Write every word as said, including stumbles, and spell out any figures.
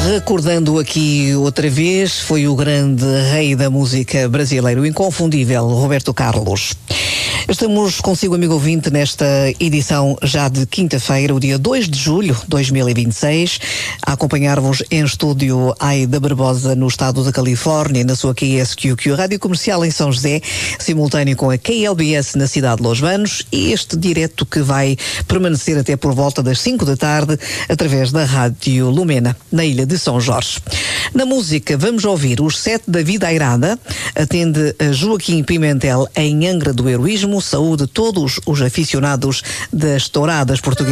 Recordando aqui outra vez, foi o grande rei da música brasileira, o inconfundível Roberto Carlos. Estamos consigo, amigo ouvinte, nesta edição já de quinta-feira, o dia dois de julho de dois mil e vinte e seis, a acompanhar-vos em estúdio Aida Barbosa, no estado da Califórnia, na sua K S Q Q Rádio Comercial em São José, simultâneo com a K L B S na cidade de Los Banos, e este direto que vai permanecer até por volta das cinco da tarde, através da Rádio Lumena, na ilha de São Jorge. Na música, vamos ouvir os Sete da Vida Airada, atende a Joaquim Pimentel em Angra do Heroísmo. Saúde todos os aficionados das touradas portuguesas.